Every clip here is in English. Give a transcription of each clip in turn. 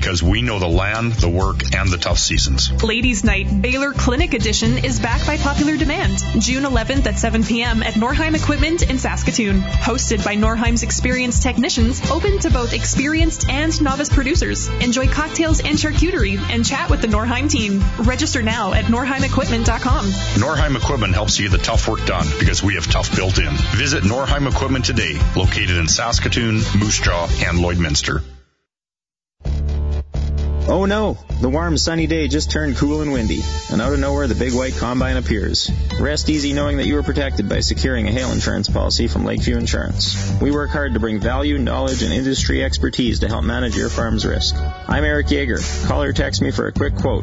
because we know the land, the work, and the tough seasons. Ladies' Night Baylor Clinic Edition is back by popular demand. June 11th at 7 p.m. at Norheim Equipment in Saskatoon. Hosted by Norheim's experienced technicians, open to both experienced and novice producers. Enjoy cocktails and charcuterie and chat with the Norheim team. Register now at norheimequipment.com. Norheim Equipment helps you get the tough work done because we have tough built in. Visit Norheim Equipment today, located in Saskatoon, Moose Jaw, and Lloydminster. Oh no, the warm sunny day just turned cool and windy, and out of nowhere the big white combine appears. Rest easy knowing that you are protected by securing a hail insurance policy from Lakeview Insurance. We work hard to bring value, knowledge, and industry expertise to help manage your farm's risk. I'm Eric Yeager. Call or text me for a quick quote,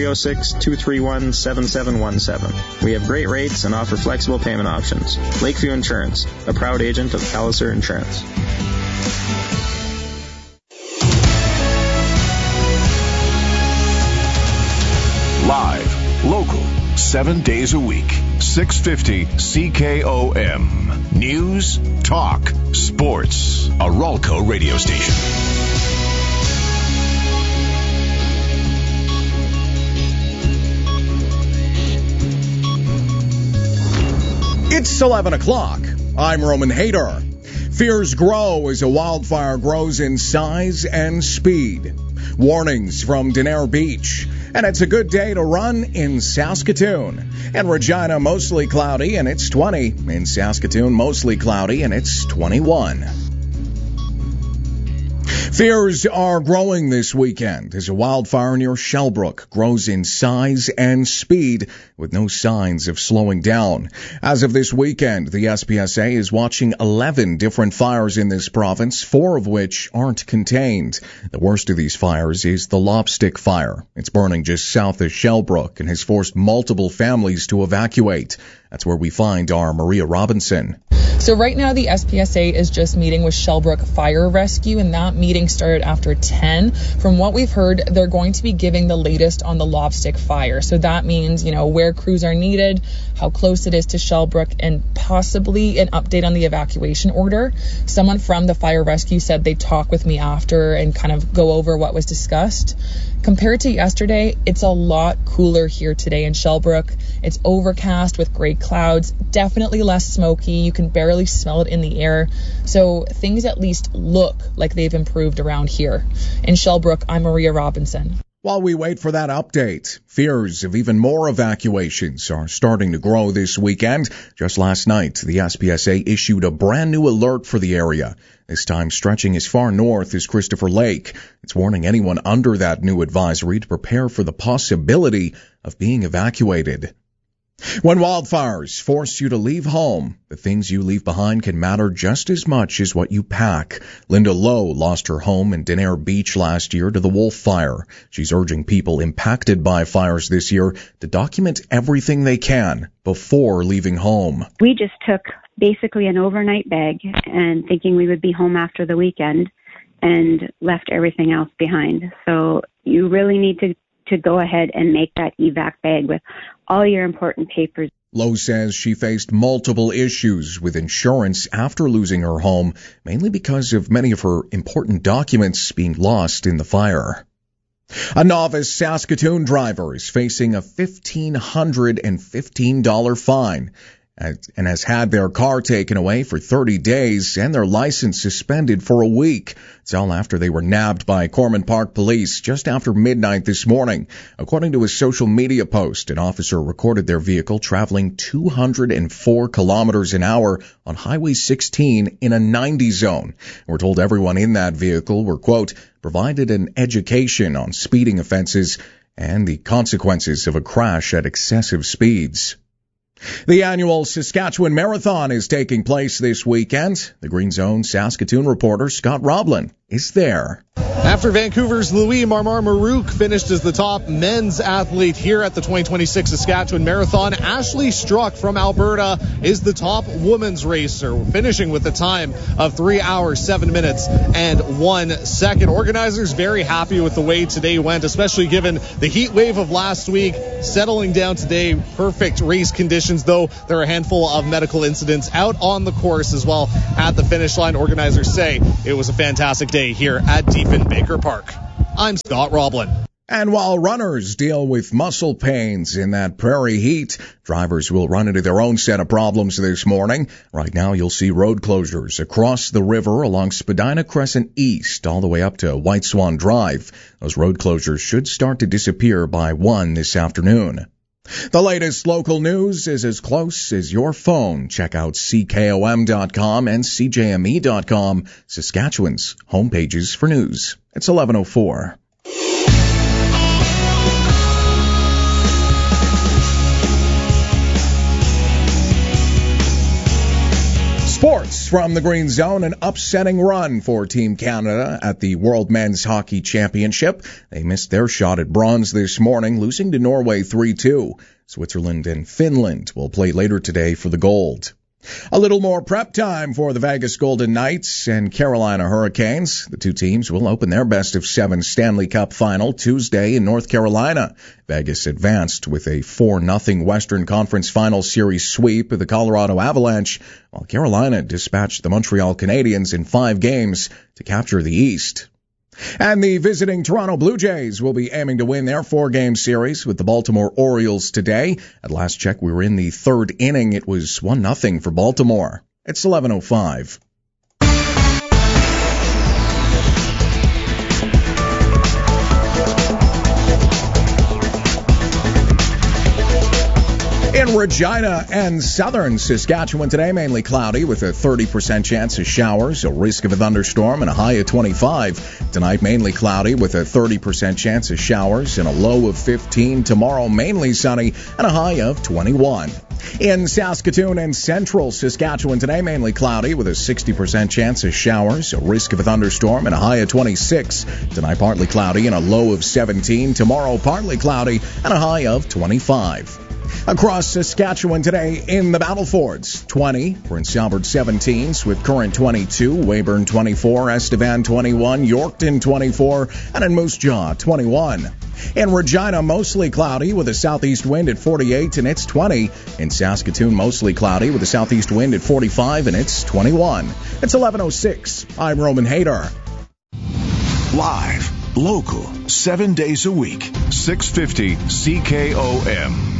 306-231-7717. We have great rates and offer flexible payment options. Lakeview Insurance, a proud agent of Palliser Insurance. Live, local, 7 days a week, 650 CKOM. News, talk, sports. A Ralco radio station. It's 11 o'clock. I'm Roman Hader. Fears grow as a wildfire grows in size and speed. Warnings from Denair Beach. And it's a good day to run in Saskatoon. And Regina, mostly cloudy, and it's 20. In Saskatoon, mostly cloudy, and it's 21. Fears are growing this weekend as a wildfire near Shellbrook grows in size and speed with no signs of slowing down. As of this weekend, the SPSA is watching 11 different fires in this province, 4 of which aren't contained. The worst of these fires is the Lopstick Fire. It's burning just south of Shellbrook and has forced multiple families to evacuate. That's where we find our Maria Robinson. So right now the SPSA is just meeting with Shellbrook Fire Rescue, and that meeting started after 10. From what we've heard, they're going to be giving the latest on the Lopstick Fire. So that means, where crews are needed, how close it is to Shellbrook, and possibly an update on the evacuation order. Someone from the fire rescue said they'd talk with me after and kind of go over what was discussed. Compared to yesterday, it's a lot cooler here today in Shellbrook. It's overcast with gray clouds, definitely less smoky. You can barely smell it in the air. So things at least look like they've improved around here. In Shellbrook, I'm Maria Robinson. While we wait for that update, fears of even more evacuations are starting to grow this weekend. Just last night, the SPSA issued a brand new alert for the area, this time stretching as far north as Christopher Lake. It's warning anyone under that new advisory to prepare for the possibility of being evacuated. When wildfires force you to leave home, the things you leave behind can matter just as much as what you pack. Linda Lowe lost her home in Denair Beach last year to the Wolf Fire. She's urging people impacted by fires this year to document everything they can before leaving home. We just took basically an overnight bag and thinking we would be home after the weekend and left everything else behind. So you really need to go ahead and make that evac bag with all your important papers. Lowe says she faced multiple issues with insurance after losing her home, mainly because of many of her important documents being lost in the fire. A novice Saskatoon driver is facing a $1,515 fine and has had their car taken away for 30 days and their license suspended for a week. It's all after they were nabbed by Corman Park Police just after midnight this morning. According to a social media post, an officer recorded their vehicle traveling 204 kilometers an hour on Highway 16 in a 90 zone. We're told everyone in that vehicle were, quote, provided an education on speeding offenses and the consequences of a crash at excessive speeds. The annual Saskatchewan Marathon is taking place this weekend. The Green Zone Saskatoon reporter Scott Roblin is there. After Vancouver's Louis Marmar-Marouk finished as the top men's athlete here at the 2026 Saskatchewan Marathon, Ashley Struck from Alberta is the top women's racer, finishing with a time of 3 hours, 7 minutes, and 1 second. Organizers very happy with the way today went, especially given the heat wave of last week. Settling down today, perfect race conditions, though there are a handful of medical incidents out on the course as well at the finish line. Organizers say it was a fantastic day here at Deep in Baker Park. I'm Scott Roblin. And while runners deal with muscle pains in that prairie heat, drivers will run into their own set of problems this morning. Right now, you'll see road closures across the river along Spadina Crescent East all the way up to White Swan Drive. Those road closures should start to disappear by 1 this afternoon. The latest local news is as close as your phone. Check out CKOM.com and CJME.com, Saskatchewan's homepages for news. It's 11:04. Sports from the Green Zone, an upsetting run for Team Canada at the World Men's Hockey Championship. They missed their shot at bronze this morning, losing to Norway 3-2. Switzerland and Finland will play later today for the gold. A little more prep time for the Vegas Golden Knights and Carolina Hurricanes. The two teams will open their best-of-7 Stanley Cup final Tuesday in North Carolina. Vegas advanced with a 4-0 Western Conference Final Series sweep of the Colorado Avalanche, while Carolina dispatched the Montreal Canadiens in 5 games to capture the East. And the visiting Toronto Blue Jays will be aiming to win their 4-game series with the Baltimore Orioles today. At last check, we were in the 3rd inning. It was 1-0 for Baltimore. It's 11:05. In Regina and southern Saskatchewan today, mainly cloudy with a 30% chance of showers, a risk of a thunderstorm, and a high of 25. Tonight, mainly cloudy with a 30% chance of showers and a low of 15. Tomorrow, mainly sunny and a high of 21. In Saskatoon and central Saskatchewan today, mainly cloudy with a 60% chance of showers, a risk of a thunderstorm, and a high of 26. Tonight, partly cloudy and a low of 17. Tomorrow, partly cloudy and a high of 25. Across Saskatchewan today in the Battlefords, 20, Prince Albert 17, Swift Current 22, Weyburn 24, Estevan 21, Yorkton 24, and in Moose Jaw 21. In Regina, mostly cloudy with a southeast wind at 48 and it's 20. In Saskatoon, mostly cloudy with a southeast wind at 45 and it's 21. It's 11:06. I'm Roman Hader. Live, local, 7 days a week, 650 CKOM.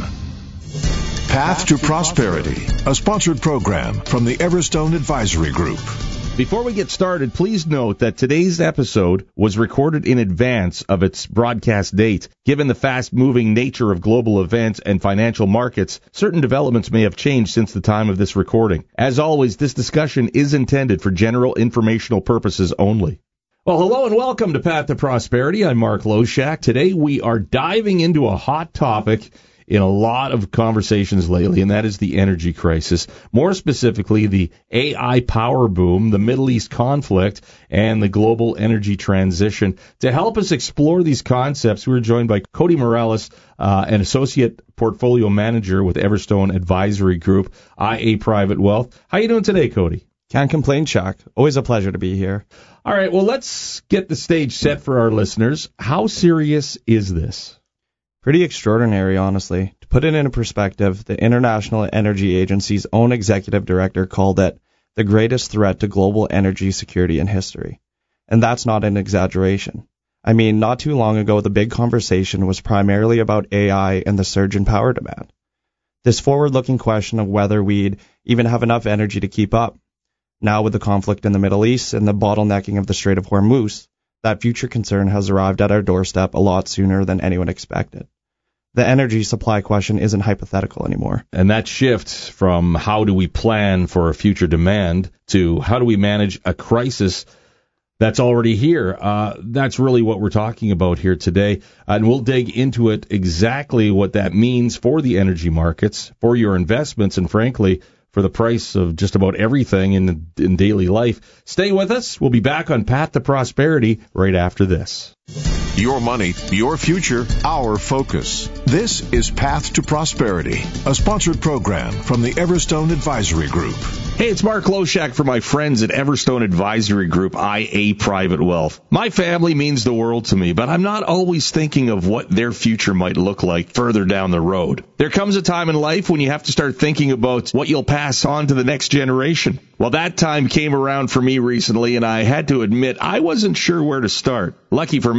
Path to Prosperity, a sponsored program from the Everstone Advisory Group. Before we get started, please note that today's episode was recorded in advance of its broadcast date. Given the fast-moving nature of global events and financial markets, certain developments may have changed since the time of this recording. As always, this discussion is intended for general informational purposes only. Well, hello and welcome to Path to Prosperity. I'm Mark Loshak. Today we are diving into a hot topic in a lot of conversations lately, and that is the energy crisis. More specifically, the AI power boom, the Middle East conflict, and the global energy transition. To help us explore these concepts, we're joined by Cody Morales, an associate portfolio manager with Everstone Advisory Group, IA Private Wealth. How you doing today, Cody? Can't complain, Chuck. Always a pleasure to be here. All right, well, let's get the stage set for our listeners. How serious is this? Pretty extraordinary, honestly. To put it into perspective, the International Energy Agency's own executive director called it the greatest threat to global energy security in history. And that's not an exaggeration. I mean, not too long ago, the big conversation was primarily about AI and the surge in power demand. This forward-looking question of whether we'd even have enough energy to keep up. Now, with the conflict in the Middle East and the bottlenecking of the Strait of Hormuz, that future concern has arrived at our doorstep a lot sooner than anyone expected. The energy supply question isn't hypothetical anymore. And that shift from how do we plan for a future demand to how do we manage a crisis that's already here, that's really what we're talking about here today. And we'll dig into it, exactly what that means for the energy markets, for your investments, and frankly, for the price of just about everything in daily life. Stay with us. We'll be back on Path to Prosperity right after this. Your money, your future, our focus. This is Path to Prosperity, a sponsored program from the Everstone Advisory Group. Hey, it's Mark Loshak for my friends at Everstone Advisory Group, IA Private Wealth. My family means the world to me, but I'm not always thinking of what their future might look like further down the road. There comes a time in life when you have to start thinking about what you'll pass on to the next generation. Well, that time came around for me recently, and I had to admit I wasn't sure where to start. Lucky for me, I know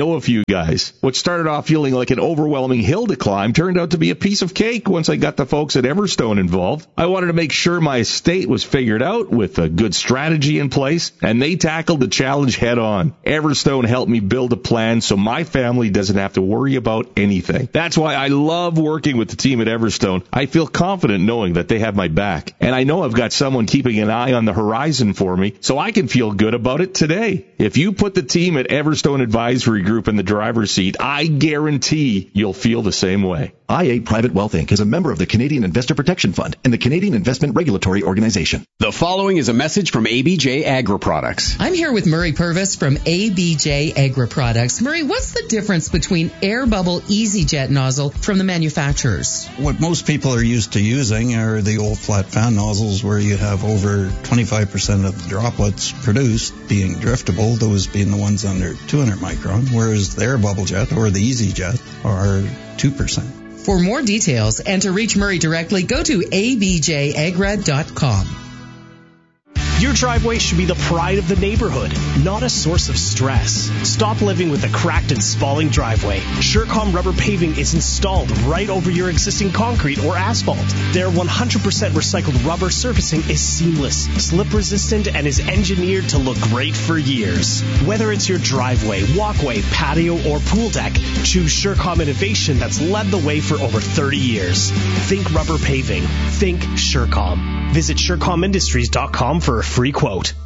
know a few guys. What started off feeling like an overwhelming hill to climb turned out to be a piece of cake once I got the folks at Everstone involved. I wanted to make sure my estate was figured out with a good strategy in place, and they tackled the challenge head on. Everstone helped me build a plan so my family doesn't have to worry about anything. That's why I love working with the team at Everstone. I feel confident knowing that they have my back, and I know I've got someone keeping an eye on the horizon for me, so I can feel good about it today. If you put the team at Everstone Advisory Group in the driver's seat, I guarantee you'll feel the same way. IA Private Wealth Inc. is a member of the Canadian Investor Protection Fund and the Canadian Investment Regulatory Organization. The following is a message from ABJ Agri Products. I'm here with Murray Purvis from ABJ Agri Products. Murray, what's the difference between Air Bubble EasyJet nozzle from the manufacturers? What most people are used to using are the old flat fan nozzles where you have over 25% of the droplets produced being driftable, those being the ones under 200 micron, whereas the Air Bubble Jet or the EasyJet are 2%. For more details and to reach Murray directly, go to abjagrad.com. Your driveway should be the pride of the neighborhood, not a source of stress. Stop living with a cracked and spalling driveway. Surecom rubber paving is installed right over your existing concrete or asphalt. Their 100% recycled rubber surfacing is seamless, slip resistant, and is engineered to look great for years. Whether it's your driveway, walkway, patio, or pool deck, choose Surecom innovation that's led the way for over 30 years. Think rubber paving. Think Surecom. Visit SurecomIndustries.com for a free quote.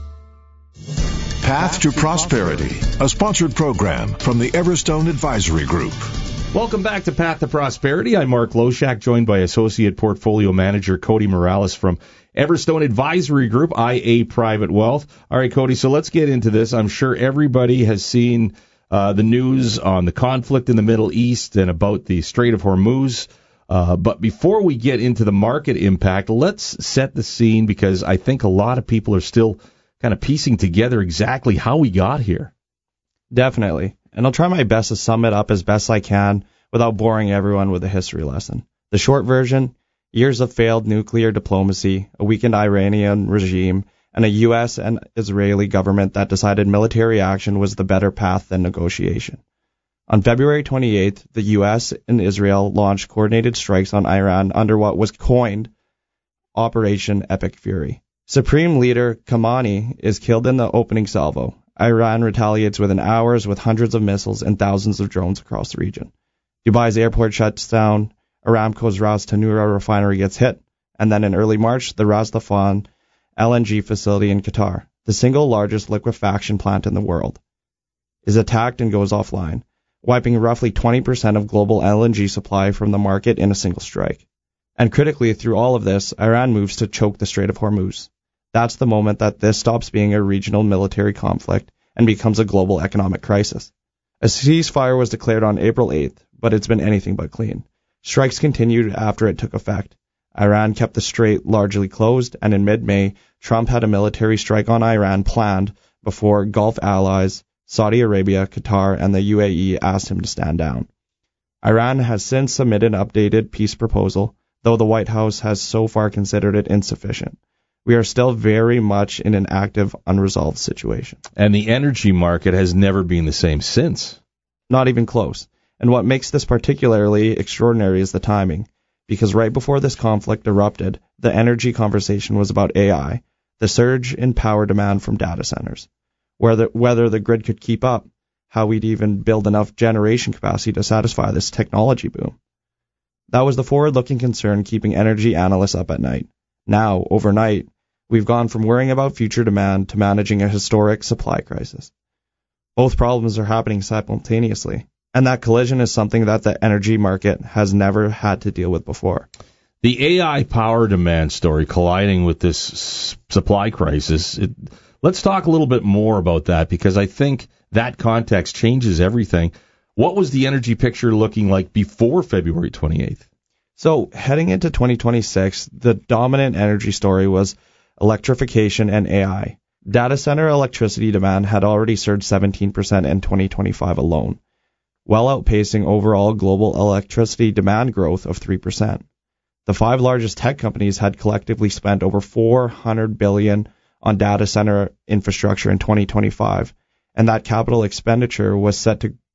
Path to Prosperity, a sponsored program from the Everstone Advisory Group. Welcome back to Path to Prosperity. I'm Mark Loshak, joined by Associate Portfolio Manager Cody Morales from Everstone Advisory Group, IA Private Wealth. All right, Cody, so let's get into this. I'm sure everybody has seen the news on the conflict in the Middle East and about the Strait of Hormuz. But before we get into the market impact, let's set the scene, because I think a lot of people are still kind of piecing together exactly how we got here. Definitely. And I'll try my best to sum it up as best I can without boring everyone with a history lesson. The short version: years of failed nuclear diplomacy, a weakened Iranian regime, and a U.S. and Israeli government that decided military action was the better path than negotiation. On February 28th, the U.S. and Israel launched coordinated strikes on Iran under what was coined Operation Epic Fury. Supreme Leader Khamenei is killed in the opening salvo. Iran retaliates within hours with hundreds of missiles and thousands of drones across the region. Dubai's airport shuts down, Aramco's Ras Tanura refinery gets hit, and then in early March, the Ras Laffan LNG facility in Qatar, the single largest liquefaction plant in the world, is attacked and goes offline, wiping roughly 20% of global LNG supply from the market in a single strike. And critically, through all of this, Iran moves to choke the Strait of Hormuz. That's the moment that this stops being a regional military conflict and becomes a global economic crisis. A ceasefire was declared on April 8th, but it's been anything but clean. Strikes continued after it took effect. Iran kept the strait largely closed, and in mid-May, Trump had a military strike on Iran planned before Gulf allies Saudi Arabia, Qatar, and the UAE asked him to stand down. Iran has since submitted an updated peace proposal, though the White House has so far considered it insufficient. We are still very much in an active, unresolved situation. And the energy market has never been the same since. Not even close. And what makes this particularly extraordinary is the timing, because right before this conflict erupted, the energy conversation was about AI, the surge in power demand from data centers. Whether the grid could keep up, how we'd even build enough generation capacity to satisfy this technology boom. That was the forward-looking concern keeping energy analysts up at night. Now, overnight, we've gone from worrying about future demand to managing a historic supply crisis. Both problems are happening simultaneously, and that collision is something that the energy market has never had to deal with before. The AI power demand story colliding with this supply crisis, let's talk a little bit more about that, because I think that context changes everything. What was the energy picture looking like before February 28th? So heading into 2026, the dominant energy story was electrification and AI. Data center electricity demand had already surged 17% in 2025 alone, well outpacing overall global electricity demand growth of 3%. The 5 largest tech companies had collectively spent over $400 billion on data center infrastructure in 2025, and that capital expenditure was set to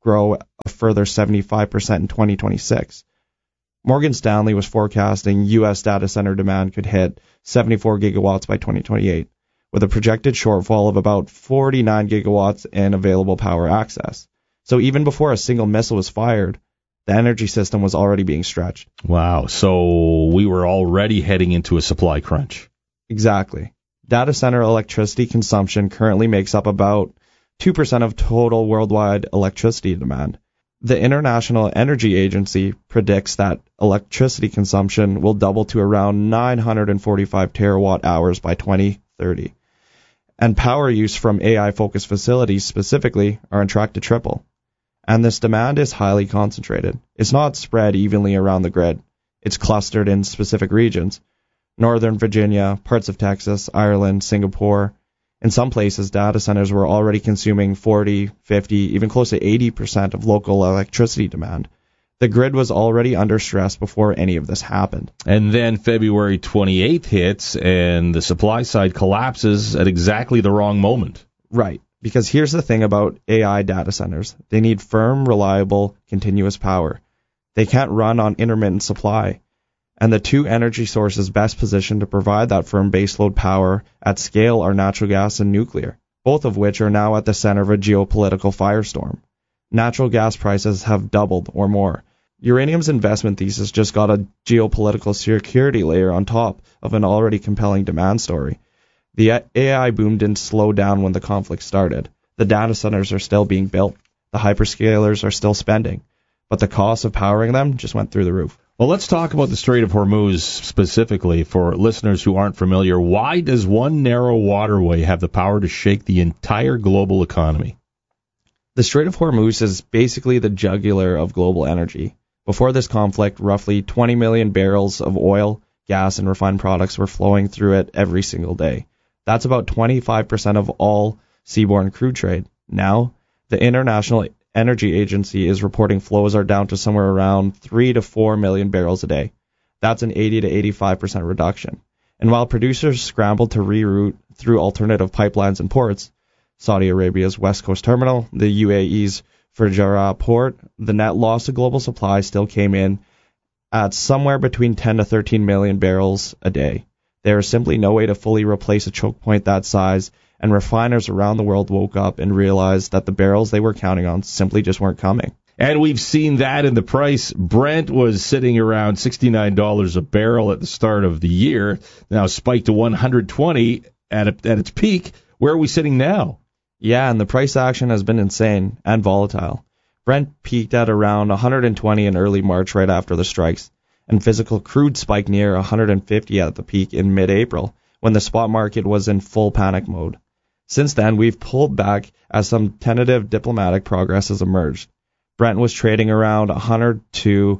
grow a further 75% in 2026. Morgan Stanley was forecasting U.S. data center demand could hit 74 gigawatts by 2028, with a projected shortfall of about 49 gigawatts in available power access. So even before a single missile was fired, the energy system was already being stretched. Wow, so we were already heading into a supply crunch. Exactly. Data center electricity consumption currently makes up about 2% of total worldwide electricity demand. The International Energy Agency predicts that electricity consumption will double to around 945 terawatt hours by 2030. And power use from AI-focused facilities specifically are on track to triple. And this demand is highly concentrated. It's not spread evenly around the grid. It's clustered in specific regions. Northern Virginia, parts of Texas, Ireland, Singapore. In some places, data centers were already consuming 40, 50, even close to 80% of local electricity demand. The grid was already under stress before any of this happened. And then February 28th hits, and the supply side collapses at exactly the wrong moment. Right, because here's the thing about AI data centers. They need firm, reliable, continuous power. They can't run on intermittent supply. And the two energy sources best positioned to provide that firm baseload power at scale are natural gas and nuclear, both of which are now at the center of a geopolitical firestorm. Natural gas prices have doubled or more. Uranium's investment thesis just got a geopolitical security layer on top of an already compelling demand story. The AI boom didn't slow down when the conflict started. The data centers are still being built. The hyperscalers are still spending. But the cost of powering them just went through the roof. Well, let's talk about the Strait of Hormuz specifically for listeners who aren't familiar. Why does one narrow waterway have the power to shake the entire global economy? The Strait of Hormuz is basically the jugular of global energy. Before this conflict, roughly 20 million barrels of oil, gas, and refined products were flowing through it every single day. That's about 25% of all seaborne crude trade. Now, the International Energy Agency is reporting flows are down to somewhere around 3 to 4 million barrels a day. That's an 80 to 85% reduction. And while producers scrambled to reroute through alternative pipelines and ports, Saudi Arabia's West Coast Terminal, the UAE's Fujairah port, the net loss to global supply still came in at somewhere between 10 to 13 million barrels a day. There is simply no way to fully replace a choke point that size, and refiners around the world woke up and realized that the barrels they were counting on simply just weren't coming. And we've seen that in the price. Brent was sitting around $69 a barrel at the start of the year, now spiked to $120 at its peak. Where are we sitting now? Yeah, and the price action has been insane and volatile. Brent peaked at around $120 in early March right after the strikes, and physical crude spiked near $150 at the peak in mid-April, when the spot market was in full panic mode. Since then, we've pulled back as some tentative diplomatic progress has emerged. Brent was trading around 100 to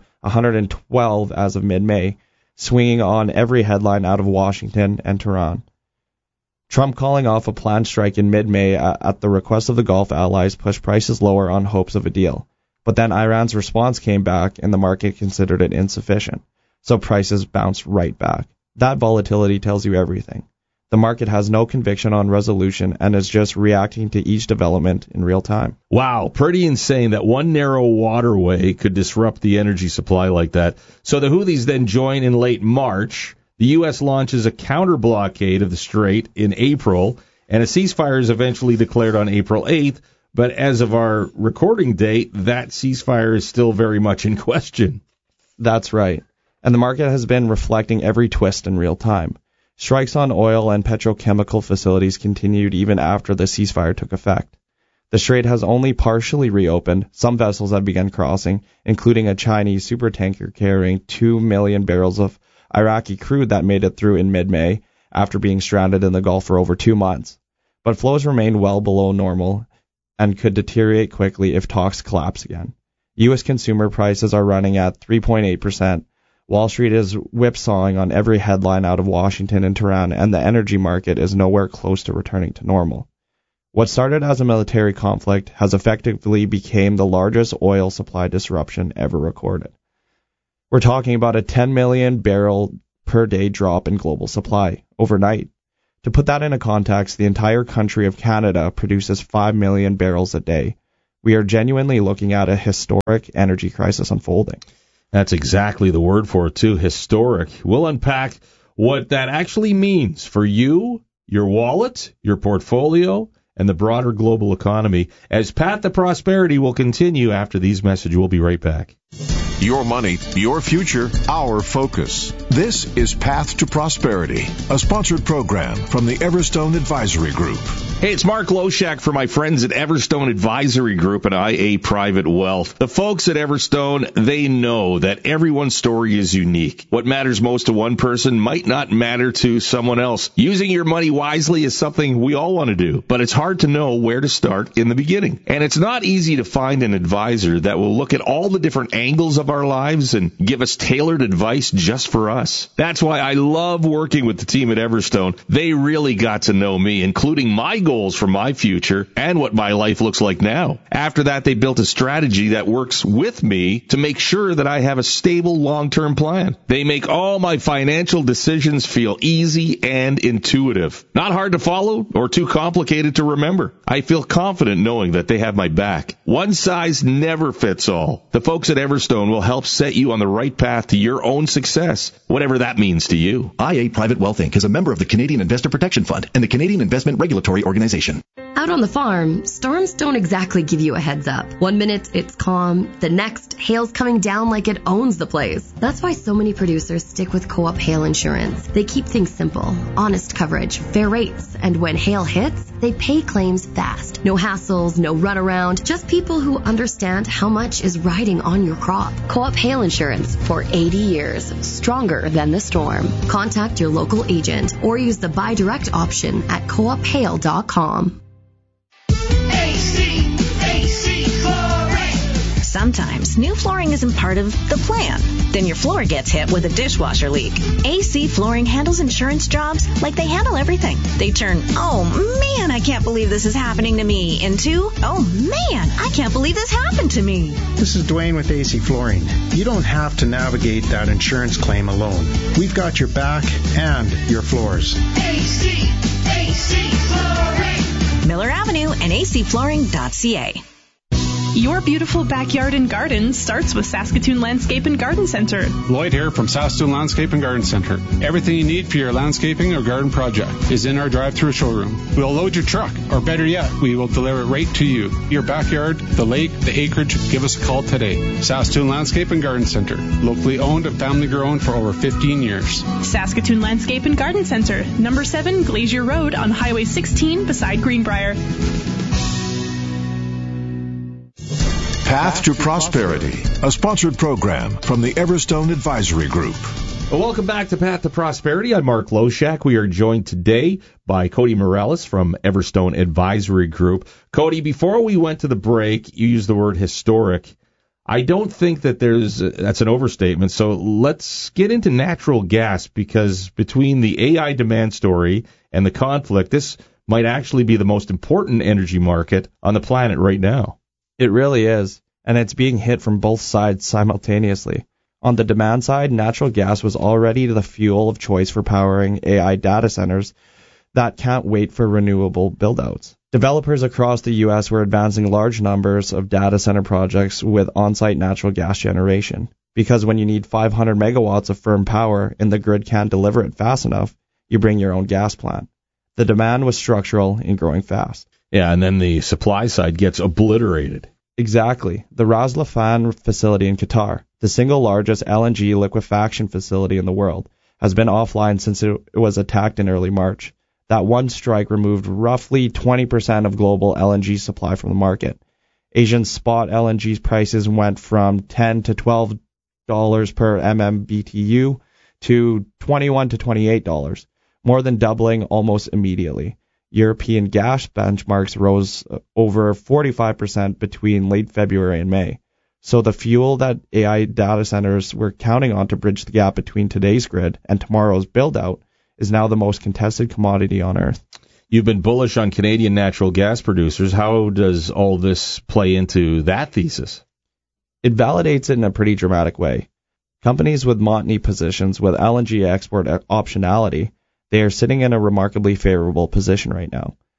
112 as of mid-May, swinging on every headline out of Washington and Tehran. Trump calling off a planned strike in mid-May at the request of the Gulf allies pushed prices lower on hopes of a deal. But then Iran's response came back and the market considered it insufficient, so prices bounced right back. That volatility tells you everything. The market has no conviction on resolution and is just reacting to each development in real time. Wow, pretty insane that one narrow waterway could disrupt the energy supply like that. So the Houthis then join in late March. The U.S. launches a counter-blockade of the strait in April, and a ceasefire is eventually declared on April 8th. But as of our recording date, that ceasefire is still very much in question. That's right. And the market has been reflecting every twist in real time. Strikes on oil and petrochemical facilities continued even after the ceasefire took effect. The strait has only partially reopened. Some vessels have begun crossing, including a Chinese supertanker carrying 2 million barrels of Iraqi crude that made it through in mid-May after being stranded in the Gulf for over 2 months. But flows remain well below normal and could deteriorate quickly if talks collapse again. U.S. consumer prices are running at 3.8%. Wall Street is whipsawing on every headline out of Washington and Tehran, and the energy market is nowhere close to returning to normal. What started as a military conflict has effectively become the largest oil supply disruption ever recorded. We're talking about a 10 million barrel per day drop in global supply overnight. To put that into context, the entire country of Canada produces 5 million barrels a day. We are genuinely looking at a historic energy crisis unfolding. That's exactly the word for it, too, historic. We'll unpack what that actually means for you, your wallet, your portfolio, and the broader global economy as Path to Prosperity will continue after these messages. We'll be right back. Your money, your future, our focus. This is Path to Prosperity, a sponsored program from the Everstone Advisory Group. Hey, it's Mark Loshak for my friends at Everstone Advisory Group and IA Private Wealth. The folks at Everstone, they know that everyone's story is unique. What matters most to one person might not matter to someone else. Using your money wisely is something we all want to do, but it's hard to know where to start in the beginning. And it's not easy to find an advisor that will look at all the different angles of our lives and give us tailored advice just for us. That's why I love working with the team at Everstone. They really got to know me, including my goals for my future and what my life looks like now. After that, they built a strategy that works with me to make sure that I have a stable long-term plan. They make all my financial decisions feel easy and intuitive. Not hard to follow or too complicated to remember. I feel confident knowing that they have my back. One size never fits all. The folks at Everstone will help set you on the right path to your own success, whatever that means to you. IA Private Wealth Inc. is a member of the Canadian Investor Protection Fund and the Canadian Investment Regulatory Organization. Out on the farm, storms don't exactly give you a heads up. One minute it's calm, the next hail's coming down like it owns the place. That's why so many producers stick with Co-op Hail Insurance. They keep things simple, honest coverage, fair rates, and when hail hits, they pay claims fast. No hassles, no runaround, just people who understand how much is riding on your crop. Co-op Hail Insurance for 80 years, stronger than the storm. Contact your local agent or use the buy direct option at coophail.com. AC Flooring. Sometimes new flooring isn't part of the plan. Then your floor gets hit with a dishwasher leak. AC Flooring handles insurance jobs like they handle everything. They turn, oh man, I can't believe this is happening to me, into, oh man, I can't believe this happened to me. This is Dwayne with AC Flooring. You don't have to navigate that insurance claim alone. We've got your back and your floors. AC Flooring. Miller Avenue and acflooring.ca. Your beautiful backyard and garden starts with Saskatoon Landscape and Garden Center. Lloyd here from Saskatoon Landscape and Garden Center. Everything you need for your landscaping or garden project is in our drive-through showroom. We'll load your truck, or better yet, we will deliver it right to you. Your backyard, the lake, the acreage, give us a call today. Saskatoon Landscape and Garden Center. Locally owned and family grown for over 15 years. Saskatoon Landscape and Garden Center, number 7 Glacier Road on Highway 16 beside Greenbrier. Path to Prosperity, a sponsored program from the Everstone Advisory Group. Well, welcome back to Path to Prosperity. I'm Mark Loshak. We are joined today by Cody Morales from Everstone Advisory Group. Cody, before we went to the break, you used the word historic. I don't think that that's an overstatement. So let's get into natural gas, because between the AI demand story and the conflict, this might actually be the most important energy market on the planet right now. It really is, and it's being hit from both sides simultaneously. On the demand side, natural gas was already the fuel of choice for powering AI data centers that can't wait for renewable build-outs. Developers across the U.S. were advancing large numbers of data center projects with on-site natural gas generation, because when you need 500 megawatts of firm power and the grid can't deliver it fast enough, you bring your own gas plant. The demand was structural and growing fast. Yeah, and then the supply side gets obliterated. Exactly. The Ras Laffan facility in Qatar, the single largest LNG liquefaction facility in the world, has been offline since it was attacked in early March. That one strike removed roughly 20% of global LNG supply from the market. Asian spot LNG prices went from $10 to $12 per MMBTU to $21 to $28, more than doubling almost immediately. European gas benchmarks rose over 45% between late February and May. So the fuel that AI data centers were counting on to bridge the gap between today's grid and tomorrow's build-out is now the most contested commodity on Earth. You've been bullish on Canadian natural gas producers. How does all this play into that thesis? It validates it in a pretty dramatic way. Companies with Montney positions with LNG export optionality, they are sitting in a remarkably favorable position right now.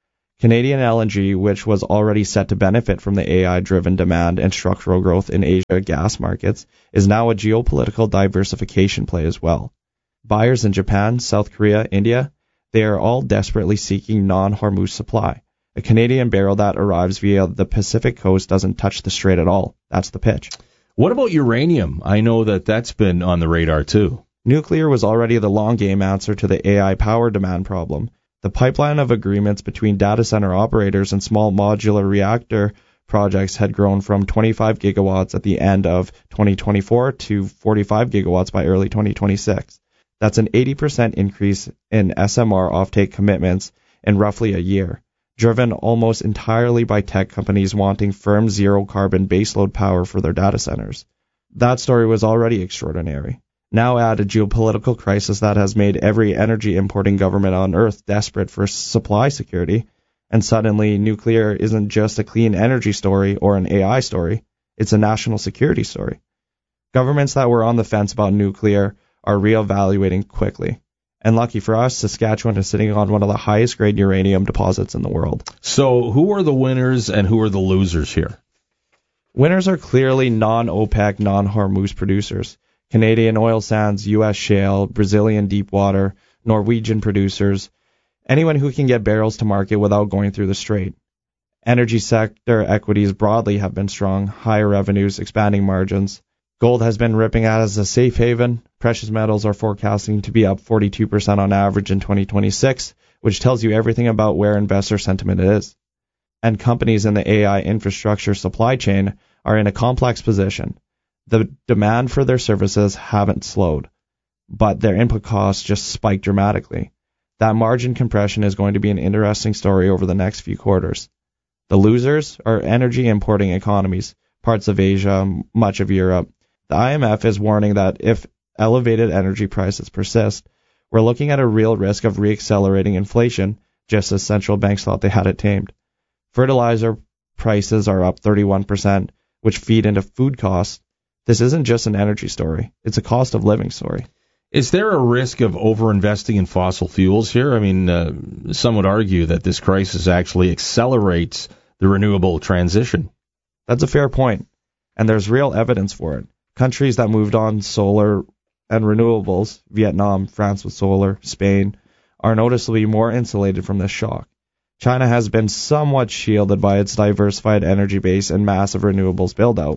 Canadian LNG, which was already set to benefit from the AI-driven demand and structural growth in Asia gas markets, is now a geopolitical diversification play as well. Buyers in Japan, South Korea, India, they are all desperately seeking non-Hormuz supply. A Canadian barrel that arrives via the Pacific coast doesn't touch the strait at all. That's the pitch. What about uranium? I know that's been on the radar too. Nuclear was already the long-game answer to the AI power demand problem. The pipeline of agreements between data center operators and small modular reactor projects had grown from 25 gigawatts at the end of 2024 to 45 gigawatts by early 2026. That's an 80% increase in SMR offtake commitments in roughly a year, driven almost entirely by tech companies wanting firm zero-carbon baseload power for their data centers. That story was already extraordinary. Now add a geopolitical crisis that has made every energy importing government on Earth desperate for supply security, and suddenly nuclear isn't just a clean energy story or an AI story, it's a national security story. Governments that were on the fence about nuclear are reevaluating quickly. And lucky for us, Saskatchewan is sitting on one of the highest grade uranium deposits in the world. So who are the winners and who are the losers here? Winners are clearly non-OPEC, non-Hormuz producers. Canadian oil sands, U.S. shale, Brazilian deep water, Norwegian producers, anyone who can get barrels to market without going through the strait. Energy sector equities broadly have been strong, higher revenues, expanding margins. Gold has been ripping out as a safe haven. Precious metals are forecasting to be up 42% on average in 2026, which tells you everything about where investor sentiment is. And companies in the AI infrastructure supply chain are in a complex position. The demand for their services haven't slowed, but their input costs just spiked dramatically. That margin compression is going to be an interesting story over the next few quarters. The losers are energy importing economies, parts of Asia, much of Europe. The IMF is warning that if elevated energy prices persist, we're looking at a real risk of reaccelerating inflation, just as central banks thought they had it tamed. Fertilizer prices are up 31%, which feed into food costs. This isn't just an energy story. It's a cost of living story. Is there a risk of overinvesting in fossil fuels here? I mean, some would argue that this crisis actually accelerates the renewable transition. That's a fair point, and there's real evidence for it. Countries that moved on solar and renewables, Vietnam, France with solar, Spain, are noticeably more insulated from this shock. China has been somewhat shielded by its diversified energy base and massive renewables build-out.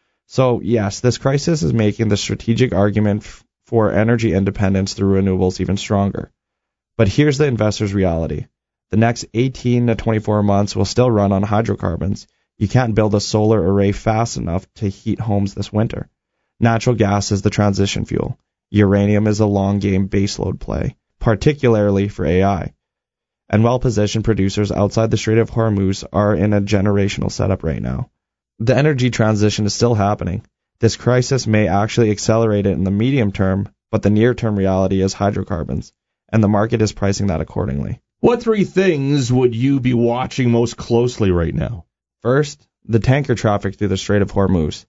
So, yes, this crisis is making the strategic argument for energy independence through renewables even stronger. But here's the investor's reality. The next 18 to 24 months will still run on hydrocarbons. You can't build a solar array fast enough to heat homes this winter. Natural gas is the transition fuel. Uranium is a long-game baseload play, particularly for AI. And well-positioned producers outside the Strait of Hormuz are in a generational setup right now. The energy transition is still happening. This crisis may actually accelerate it in the medium term, but the near-term reality is hydrocarbons, and the market is pricing that accordingly. What three things would you be watching most closely right now? First, the tanker traffic through the Strait of Hormuz.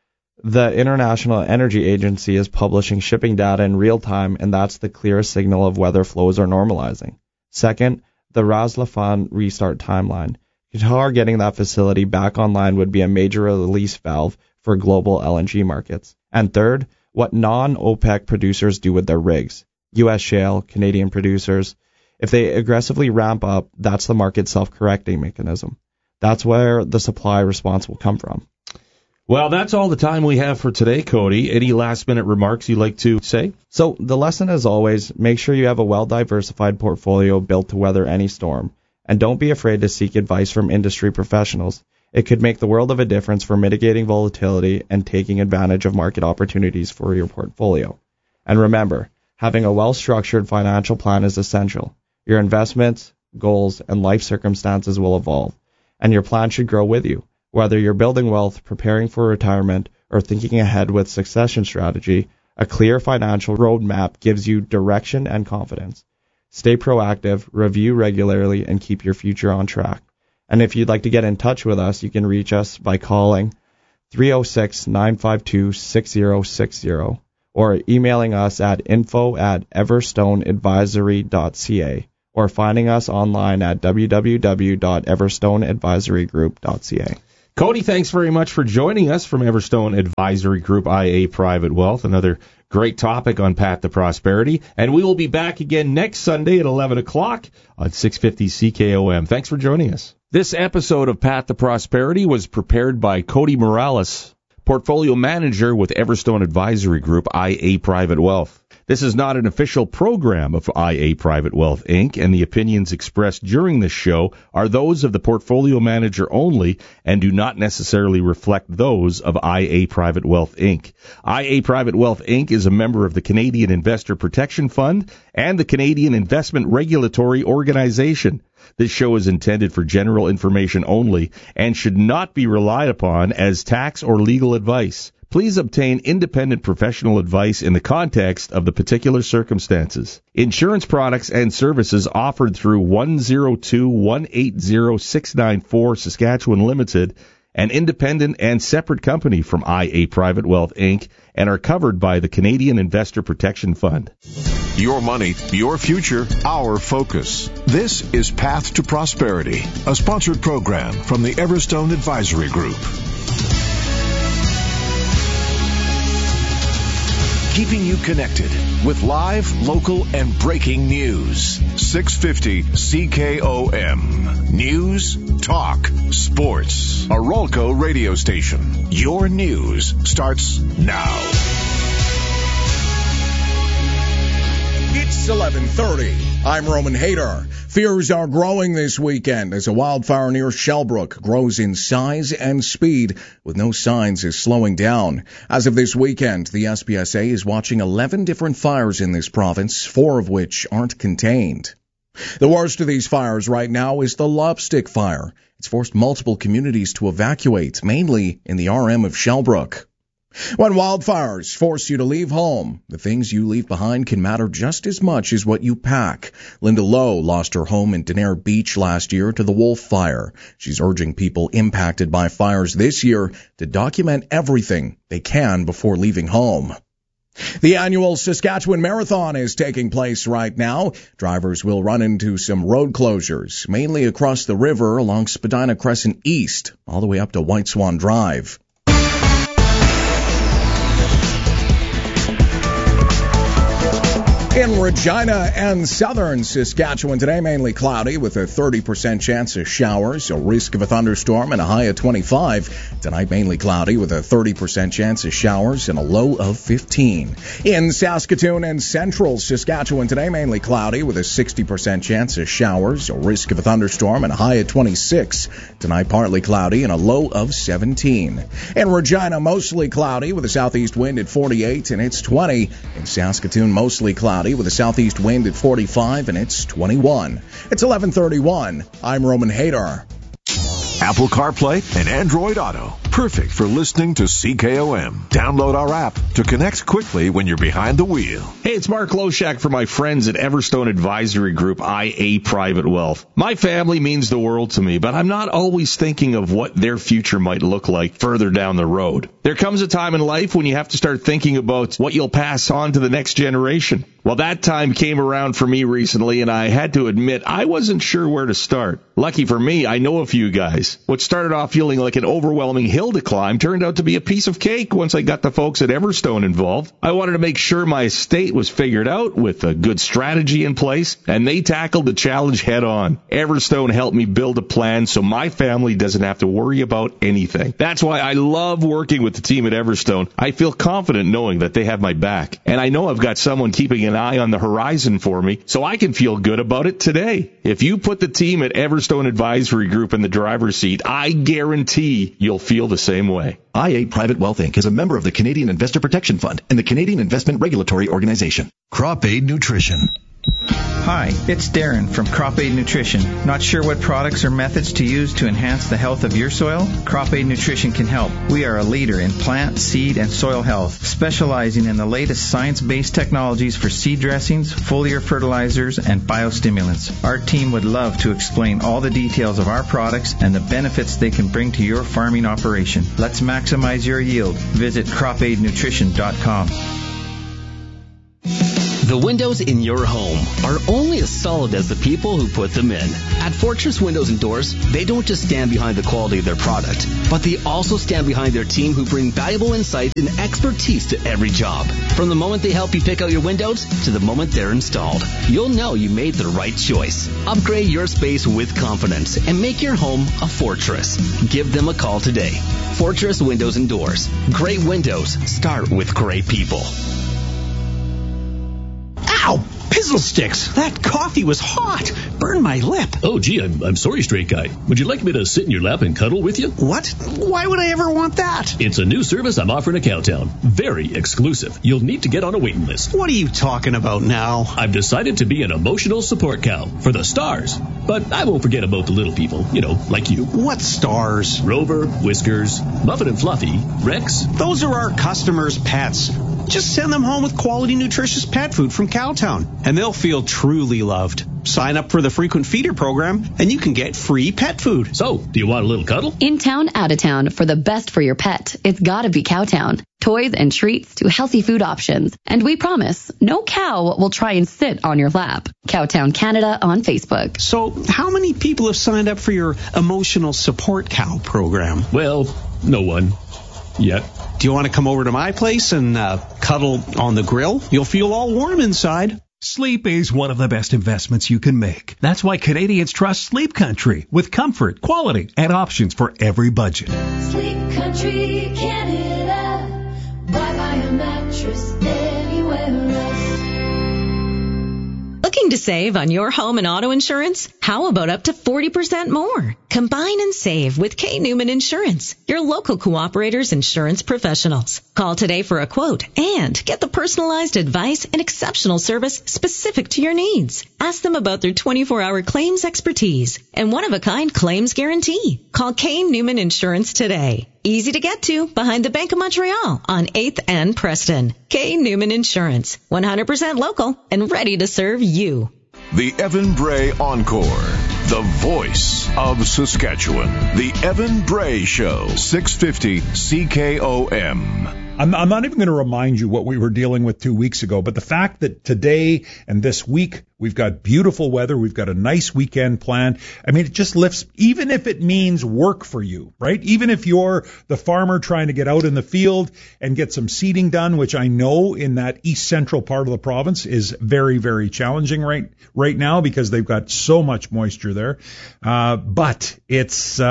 The International Energy Agency is publishing shipping data in real time, and that's the clearest signal of whether flows are normalizing. Second, the Ras Laffan restart timeline. Qatar getting that facility back online would be a major release valve for global LNG markets. And third, what non-OPEC producers do with their rigs. U.S. shale, Canadian producers. If they aggressively ramp up, that's the market self-correcting mechanism. That's where the supply response will come from. Well, that's all the time we have for today, Cody. Any last-minute remarks you'd like to say? So the lesson is always, make sure you have a well-diversified portfolio built to weather any storm. And don't be afraid to seek advice from industry professionals. It could make the world of a difference for mitigating volatility and taking advantage of market opportunities for your portfolio. And remember, having a well-structured financial plan is essential. Your investments, goals, and life circumstances will evolve, and your plan should grow with you. Whether you're building wealth, preparing for retirement, or thinking ahead with succession strategy, a clear financial roadmap gives you direction and confidence. Stay proactive, review regularly, and keep your future on track. And if you'd like to get in touch with us, you can reach us by calling 306-952-6060 or emailing us at info@everstoneadvisory.ca or finding us online at www.everstoneadvisorygroup.ca. Cody, thanks very much for joining us from Everstone Advisory Group, IA Private Wealth. Another great topic on Path to Prosperity. And we will be back again next Sunday at 11 o'clock on 650 CKOM. Thanks for joining us. This episode of Path to Prosperity was prepared by Cody Morales, Portfolio Manager with Everstone Advisory Group, IA Private Wealth. This is not an official program of IA Private Wealth, Inc., and the opinions expressed during this show are those of the portfolio manager only and do not necessarily reflect those of IA Private Wealth, Inc. IA Private Wealth, Inc. is a member of the Canadian Investor Protection Fund and the Canadian Investment Regulatory Organization. This show is intended for general information only and should not be relied upon as tax or legal advice. Please obtain independent professional advice in the context of the particular circumstances. Insurance products and services offered through 102-180-694 Saskatchewan Limited, an independent and separate company from IA Private Wealth, Inc., and are covered by the Canadian Investor Protection Fund. Your money, your future, our focus. This is Path to Prosperity, a sponsored program from the Everstone Advisory Group. Keeping you connected with live, local, and breaking news. 650 CKOM. News, talk, sports. A Rolco radio station. Your news starts now. It's 11:30. I'm Roman Hader. Fears are growing this weekend as a wildfire near Shellbrook grows in size and speed with no signs of slowing down. As of this weekend, the SPSA is watching 11 different fires in this province, 4 of which aren't contained. The worst of these fires right now is the Lobstick Fire. It's forced multiple communities to evacuate, mainly in the RM of Shellbrook. When wildfires force you to leave home, the things you leave behind can matter just as much as what you pack. Linda Lowe lost her home in Denair Beach last year to the Wolf Fire. She's urging people impacted by fires this year to document everything they can before leaving home. The annual Saskatchewan Marathon is taking place right now. Drivers will run into some road closures, mainly across the river along Spadina Crescent East, all the way up to White Swan Drive. In Regina and southern Saskatchewan today, mainly cloudy with a 30% chance of showers, a risk of a thunderstorm, and a high of 25. Tonight, mainly cloudy with a 30% chance of showers and a low of 15. In Saskatoon and central Saskatchewan today, mainly cloudy with a 60% chance of showers, a risk of a thunderstorm, and a high of 26. Tonight, partly cloudy and a low of 17. In Regina, mostly cloudy with a southeast wind at 48 and it's 20. In Saskatoon, mostly cloudy with a southeast wind at 45 and it's 21. It's 11:31. I'm Roman Hader. Apple CarPlay and Android Auto. Perfect for listening to CKOM. Download our app to connect quickly when you're behind the wheel. Hey, it's Mark Loshak for my friends at Everstone Advisory Group, IA Private Wealth. My family means the world to me, but I'm not always thinking of what their future might look like further down the road. There comes a time in life when you have to start thinking about what you'll pass on to the next generation. Well, that time came around for me recently, and I had to admit I wasn't sure where to start. Lucky for me, I know a few guys. What started off feeling like an overwhelming hill to climb turned out to be a piece of cake once I got the folks at Everstone involved. I wanted to make sure my estate was figured out with a good strategy in place, and they tackled the challenge head on. Everstone helped me build a plan so my family doesn't have to worry about anything. That's why I love working with the team at Everstone. I feel confident knowing that they have my back, and I know I've got someone keeping an eye on the horizon for me, so I can feel good about it today. If you put the team at Everstone Advisory Group in the driver's seat, I guarantee you'll feel the same way. IA Private Wealth Inc. is a member of the Canadian Investor Protection Fund and the Canadian Investment Regulatory Organization. Crop Aid Nutrition. Hi, it's Darren from Crop Aid Nutrition. Not sure what products or methods to use to enhance the health of your soil? Crop Aid Nutrition can help. We are a leader in plant, seed, and soil health, specializing in the latest science-based technologies for seed dressings, foliar fertilizers, and biostimulants. Our team would love to explain all the details of our products and the benefits they can bring to your farming operation. Let's maximize your yield. Visit cropaidnutrition.com. The windows in your home are only as solid as the people who put them in. At Fortress Windows and Doors, they don't just stand behind the quality of their product, but they also stand behind their team who bring valuable insight and expertise to every job. From the moment they help you pick out your windows to the moment they're installed, you'll know you made the right choice. Upgrade your space with confidence and make your home a fortress. Give them a call today. Fortress Windows and Doors. Great windows start with great people. Ow! Pizzle sticks! That coffee was hot! Burned my lip. Oh, gee, I'm sorry, straight guy. Would you like me to sit in your lap and cuddle with you? What? Why would I ever want that? It's a new service I'm offering at Cowtown. Very exclusive. You'll need to get on a waiting list. What are you talking about now? I've decided to be an emotional support cow for the stars. But I won't forget about the little people, like you. What stars? Rover, Whiskers, Muffin and Fluffy, Rex. Those are our customers' pets. Just send them home with quality, nutritious pet food from Cowtown, and they'll feel truly loved. Sign up for the frequent feeder program, and you can get free pet food. So, do you want a little cuddle? In town, out of town, for the best for your pet, it's gotta be Cowtown. Toys and treats to healthy food options. And we promise, no cow will try and sit on your lap. Cowtown Canada on Facebook. So, how many people have signed up for your emotional support cow program? Well, no one. Yet. Do you want to come over to my place and cuddle on the grill? You'll feel all warm inside. Sleep is one of the best investments you can make. That's why Canadians trust Sleep Country with comfort, quality, and options for every budget. Sleep Country Canada. Buy a mattress anywhere else. Looking to save on your home and auto insurance? How about up to 40% more? Combine and save with K. Newman Insurance, your local Cooperator's insurance professionals. Call today for a quote and get the personalized advice and exceptional service specific to your needs. Ask them about their 24-hour claims expertise and one-of-a-kind claims guarantee. Call K. Newman Insurance today. Easy to get to behind the Bank of Montreal on 8th and Preston. K. Newman Insurance, 100% local and ready to serve you. The Evan Bray Encore, the voice of Saskatchewan. The Evan Bray Show, 650 CKOM. I'm not even going to remind you what we were dealing with 2 weeks ago, but the fact that today and this week we've got beautiful weather, we've got a nice weekend planned. I mean, it just lifts, even if it means work for you, right? Even if you're the farmer trying to get out in the field and get some seeding done, which I know in that east central part of the province is very, very challenging right now because they've got so much moisture there. But it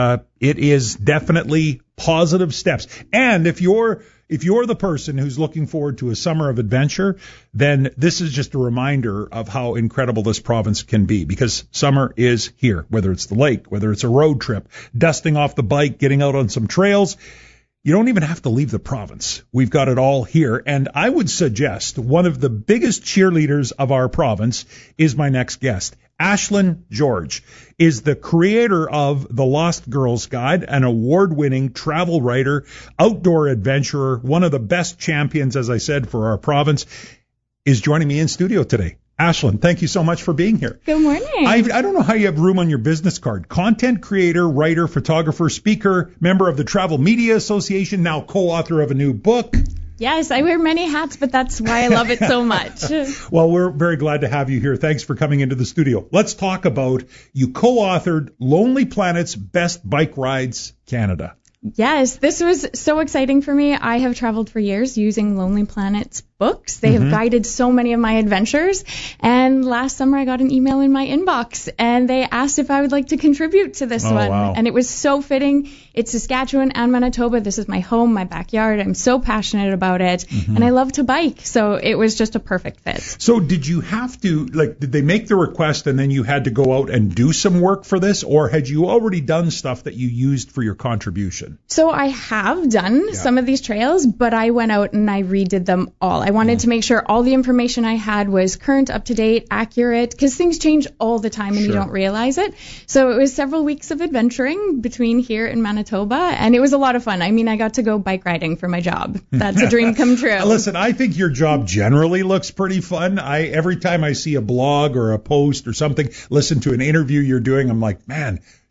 is definitely positive steps. And if you're the person who's looking forward to a summer of adventure, then this is just a reminder of how incredible this province can be, because summer is here, whether it's the lake, whether it's a road trip, dusting off the bike, getting out on some trails. You don't even have to leave the province. We've got it all here. And I would suggest one of the biggest cheerleaders of our province is my next guest. Ashlyn George is the creator of The Lost Girls Guide, an award-winning travel writer, outdoor adventurer, one of the best champions, as I said, for our province, is joining me in studio today. Ashlyn, thank you so much for being here. Good morning. I don't know how you have room on your business card. Content creator, writer, photographer, speaker, member of the Travel Media Association, now co-author of a new book. Yes, I wear many hats, but that's why I love it so much. Well, we're very glad to have you here. Thanks for coming into the studio. Let's talk about, you co-authored Lonely Planet's Best Bike Rides Canada. Yes, this was so exciting for me. I have traveled for years using Lonely Planet's books. They have guided so many of my adventures. And last summer I got an email in my inbox and they asked if I would like to contribute to this one. Wow. And it was so fitting. It's Saskatchewan and Manitoba. This is my home, my backyard. I'm so passionate about it. And I love to bike. So it was just a perfect fit. So did you have to, did they make the request and then you had to go out and do some work for this? Or had you already done stuff that you used for your contribution? So I have done some of these trails, but I went out and I redid them all. I wanted to make sure all the information I had was current, up to date, accurate, because things change all the time and you don't realize it. So it was several weeks of adventuring between here and Manitoba, and it was a lot of fun. I mean, I got to go bike riding for my job. That's a dream come true. Listen, I think your job generally looks pretty fun. Every time I see a blog or a post or something, listen to an interview you're doing, I'm like, man,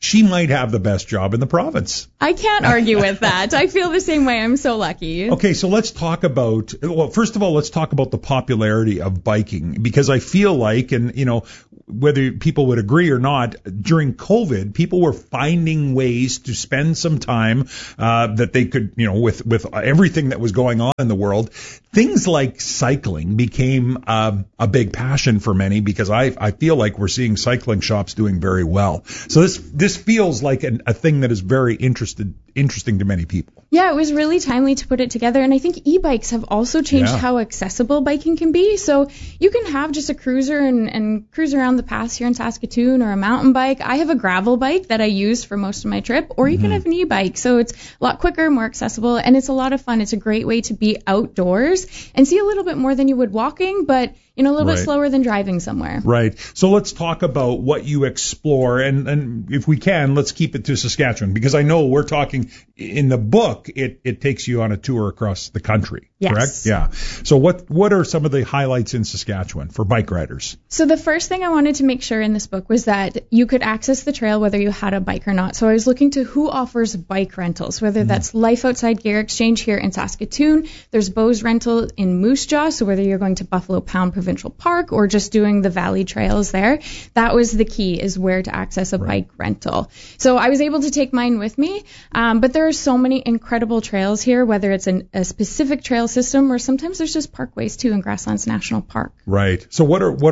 she might have the best job in the province. I can't argue with that. I feel the same way. I'm so lucky. Okay, so let's talk about, well, first of all, let's talk about the popularity of biking, because I feel like, and you know, whether people would agree or not, during COVID, people were finding ways to spend some time that they could, you know, with everything that was going on in the world. Things like cycling became a big passion for many, because I feel like we're seeing cycling shops doing very well. So this feels like a thing that is very interesting to many people. Yeah, it was really timely to put it together, and I think e-bikes have also changed how accessible biking can be. So you can have just a cruiser and cruise around the paths here in Saskatoon, or a mountain bike. I have a gravel bike that I use for most of my trip, or you can have an e-bike. So it's a lot quicker, more accessible, and it's a lot of fun. It's a great way to be outdoors and see a little bit more than you would walking, but you know, a little bit slower than driving somewhere. Right. So let's talk about what you explore, and if we can, let's keep it to Saskatchewan, because I know we're talking in the book, it takes you on a tour across the country, correct? Yeah. So what are some of the highlights in Saskatchewan for bike riders? So the first thing I wanted to make sure in this book was that you could access the trail whether you had a bike or not. So I was looking to who offers bike rentals, whether that's Life Outside Gear Exchange here in Saskatoon, there's Bose Rental in Moose Jaw, so whether you're going to Buffalo Pound Provincial Park or just doing the valley trails there, that was the key, is where to access a bike rental. So I was able to take mine with me, but there are so many incredible trails here, whether it's a specific trail system or sometimes there's just parkways too in Grasslands National Park. Right. So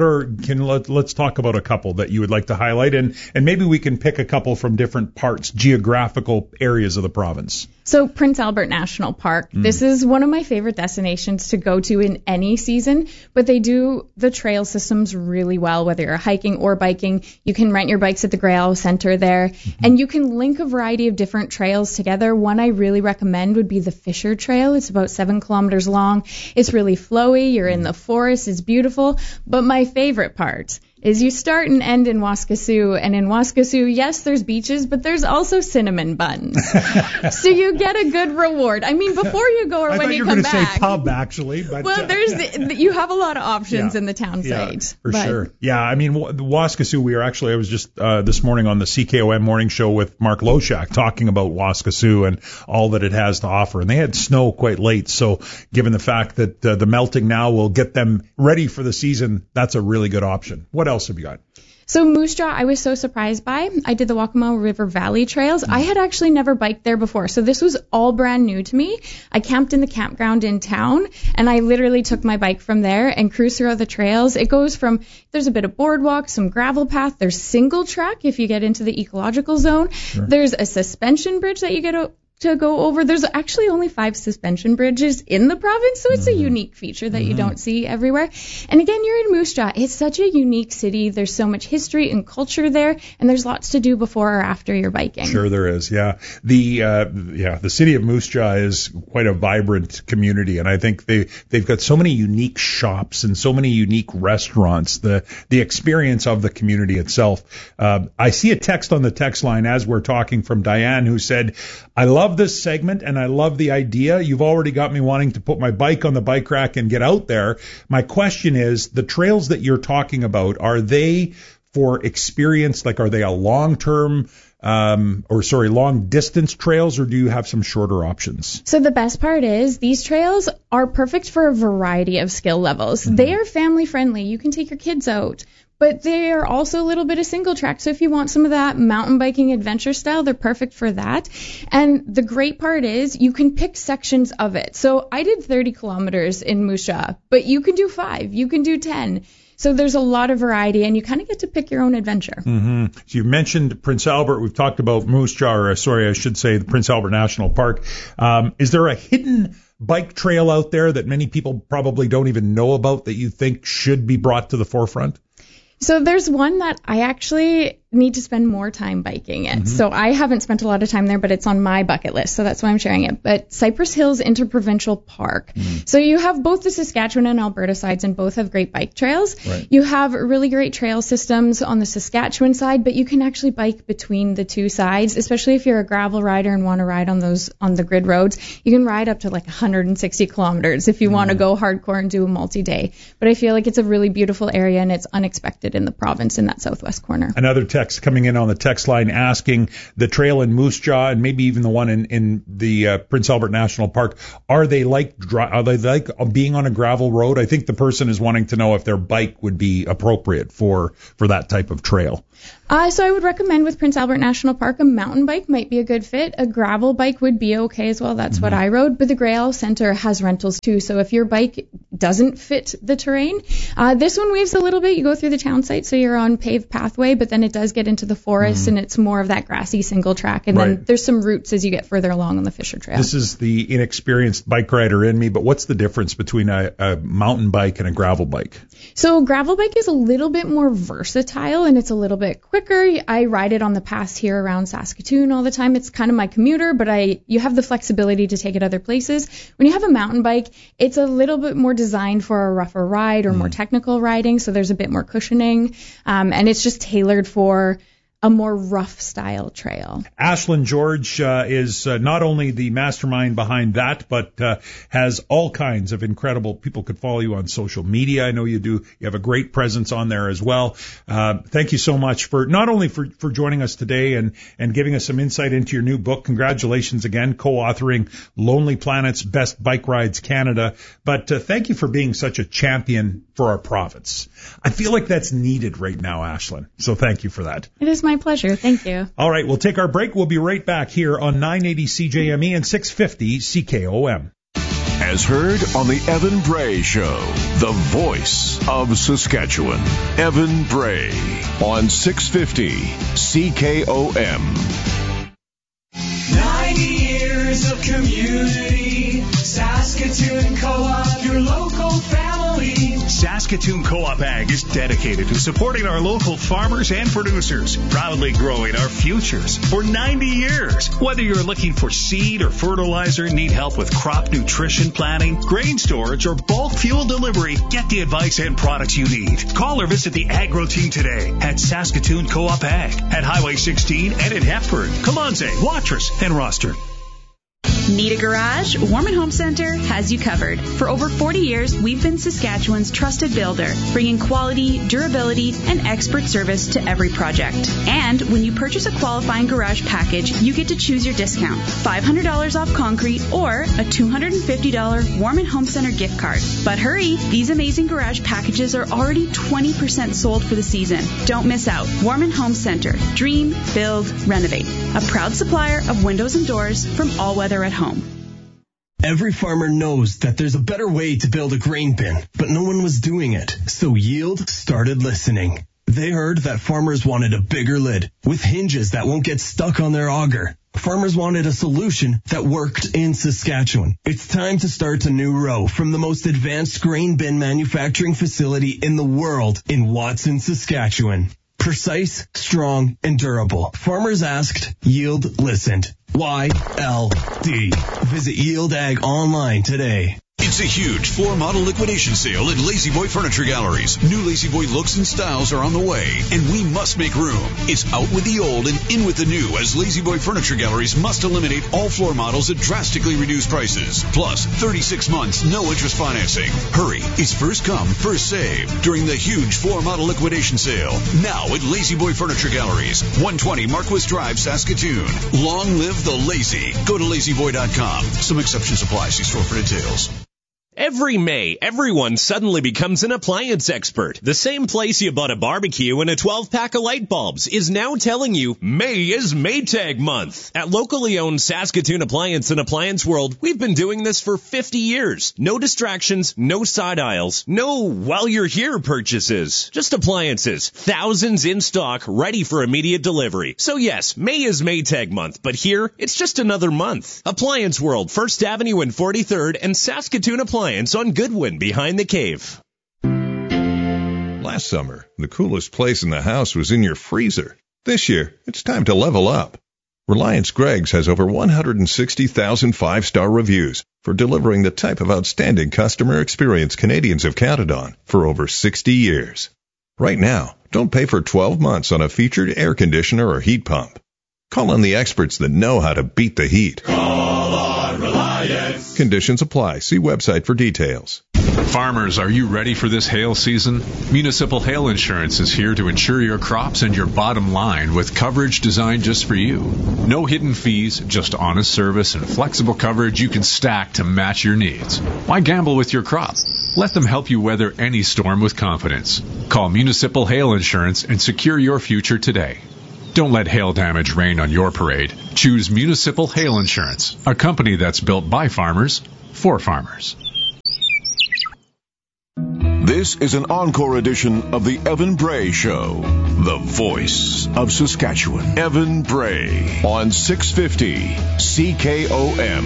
let's talk about a couple that you would like to highlight, and maybe we can pick a couple from different parts, geographical areas of the province. So Prince Albert National Park, this is one of my favorite destinations to go to in any season, but they do the trail systems really well, whether you're hiking or biking. You can rent your bikes at the Grey Owl Center there, and you can link a variety of different trails together. One I really recommend would be the Fisher Trail. It's about 7 kilometers long. It's really flowy. You're in the forest. It's beautiful. But my favorite part is you start and end in Waskesiu, and in Waskesiu, yes, there's beaches, but there's also cinnamon buns. So you get a good reward. I mean, before you go or when you come back. I thought you were going to say pub, actually. But, well, you have a lot of options in the town site. For sure. Yeah, I mean, the Waskesiu, I was just this morning on the CKOM morning show with Mark Loshak talking about Waskesiu and all that it has to offer. And they had snow quite late, so given the fact that the melting now will get them ready for the season, that's a really good option. What else have you got? So Moose Jaw, I was so surprised by. I did the Waccamaw River Valley trails. I had actually never biked there before, so this was all brand new to me. I camped in the campground in town, and I literally took my bike from there and cruised through the trails. It goes from, there's a bit of boardwalk, some gravel path, there's single track if you get into the ecological zone. Sure. There's a suspension bridge that you get to go over. There's actually only 5 suspension bridges in the province, so it's a unique feature that you don't see everywhere. And again, you're in Moose Jaw. It's such a unique city. There's so much history and culture there, and there's lots to do before or after you're biking. Sure there is, yeah. The city of Moose Jaw is quite a vibrant community, and I think they've got so many unique shops and so many unique restaurants. The experience of the community itself. I see a text on the text line as we're talking from Diane, who said, I love this segment and I love the idea. You've already got me wanting to put my bike on the bike rack and get out there. My question is, the trails that you're talking about, are they for experience? Like, are they a long-term long distance trails, or do you have some shorter options? So the best part is these trails are perfect for a variety of skill levels. They are family friendly. You can take your kids out. But they are also a little bit of single track. So if you want some of that mountain biking adventure style, they're perfect for that. And the great part is you can pick sections of it. So I did 30 kilometers in Moose Jaw, but you can do 5, you can do 10. So there's a lot of variety, and you kind of get to pick your own adventure. So you mentioned Prince Albert. We've talked about Moose Jaw, I should say the Prince Albert National Park. Is there a hidden bike trail out there that many people probably don't even know about that you think should be brought to the forefront? So there's one that I actually need to spend more time biking it. So I haven't spent a lot of time there, but it's on my bucket list, so that's why I'm sharing it. But Cypress Hills Interprovincial Park. So you have both the Saskatchewan and Alberta sides, and both have great bike trails. You have really great trail systems on the Saskatchewan side, but you can actually bike between the two sides, especially if you're a gravel rider and want to ride on the grid roads. You can ride up to like 160 kilometers if you want to go hardcore and do a multi-day. But I feel like it's a really beautiful area, and it's unexpected in the province in that southwest corner. Another text texts coming in on the text line asking the trail in Moose Jaw and maybe even the one in the Prince Albert National Park, are they like being on a gravel road? I think the person is wanting to know if their bike would be appropriate for that type of trail. So I would recommend with Prince Albert National Park, a mountain bike might be a good fit. A gravel bike would be okay as well. That's what I rode. But the Grey Owl Center has rentals too. So if your bike doesn't fit the terrain, this one waves a little bit. You go through the town site, so you're on paved pathway, but then it does get into the forest and it's more of that grassy single track. And then there's some routes as you get further along on the Fisher Trail. This is the inexperienced bike rider in me, but what's the difference between a mountain bike and a gravel bike? So gravel bike is a little bit more versatile and it's a little bit quicker. I ride it on the pass here around Saskatoon all the time. It's kind of my commuter, but you have the flexibility to take it other places. When you have a mountain bike, it's a little bit more designed for a rougher ride or more technical riding, so there's a bit more cushioning, and it's just tailored for a more rough style trail. Ashlyn George is not only the mastermind behind that, but has all kinds of incredible people. Could follow you on social media. I know you do. You have a great presence on there as well. Thank you so much for not only for joining us today and giving us some insight into your new book. Congratulations again, co-authoring Lonely Planet's Best Bike Rides Canada. But thank you for being such a champion for our province. I feel like that's needed right now, Ashlyn. So thank you for that. It is my pleasure. Thank you. All right, we'll take our break. We'll be right back here on 980 CJME and 650 CKOM. As heard on the Evan Bray Show, the voice of Saskatchewan. Evan Bray on 650 CKOM. 90 years of community. Saskatoon Co-op, your local family. Saskatoon Co-op Ag is dedicated to supporting our local farmers and producers, proudly growing our futures for 90 years. Whether you're looking for seed or fertilizer, need help with crop nutrition planning, grain storage, or bulk fuel delivery, get the advice and products you need. Call or visit the Agro team today at Saskatoon Co-op Ag at Highway 16 and in Hepburn, Colonsay, Watrous, and Roster. Need a garage? Warman Home Center has you covered. For over 40 years, we've been Saskatchewan's trusted builder, bringing quality, durability, and expert service to every project. And when you purchase a qualifying garage package, you get to choose your discount. $500 off concrete or a $250 Warman Home Center gift card. But hurry, these amazing garage packages are already 20% sold for the season. Don't miss out. Warman Home Center. Dream, build, renovate. A proud supplier of windows and doors from All Weather at Home. Every farmer knows that there's a better way to build a grain bin, but no one was doing it. So Yield started listening. They heard that farmers wanted a bigger lid with hinges that won't get stuck on their auger. Farmers wanted a solution that worked in Saskatchewan. It's time to start a new row from the most advanced grain bin manufacturing facility in the world in Watson, Saskatchewan. Precise, strong, and durable. Farmers asked, Yield listened. YLD. Visit Yield Ag online today. It's a huge floor model liquidation sale at La-Z-Boy Furniture Galleries. New La-Z-Boy looks and styles are on the way, and we must make room. It's out with the old and in with the new, as La-Z-Boy Furniture Galleries must eliminate all floor models at drastically reduced prices. Plus, 36 months, no interest financing. Hurry, it's first come, first save during the huge floor model liquidation sale. Now at La-Z-Boy Furniture Galleries, 120 Marquis Drive, Saskatoon. Long live the lazy. Go to lazyboy.com. Some exceptions apply. See store for details. Every May, everyone suddenly becomes an appliance expert. The same place you bought a barbecue and a 12-pack of light bulbs is now telling you May is Maytag month. At locally owned Saskatoon Appliance and Appliance World, we've been doing this for 50 years. No distractions, no side aisles, no while you're here purchases. Just appliances, thousands in stock, ready for immediate delivery. So yes, May is Maytag month, but here, it's just another month. Appliance World, 1st Avenue and 43rd, and Saskatoon Appliance on Goodwin behind the cave. Last summer, the coolest place in the house was in your freezer. This year, it's time to level up. Reliance Greggs has over 160,000 5-star reviews for delivering the type of outstanding customer experience Canadians have counted on for over 60 years. Right now, don't pay for 12 months on a featured air conditioner or heat pump. Call on the experts that know how to beat the heat. Call on Reliance. Conditions apply. See website for details. Farmers, are you ready for this hail season? Municipal Hail Insurance is here to insure your crops and your bottom line with coverage designed just for you. No hidden fees, just honest service and flexible coverage you can stack to match your needs. Why gamble with your crop? Let them help you weather any storm with confidence. Call Municipal Hail Insurance and secure your future today. Don't let hail damage rain on your parade. Choose Municipal Hail Insurance, a company that's built by farmers for farmers. This is an encore edition of the Evan Bray Show, the voice of Saskatchewan. Evan Bray on 650 CKOM.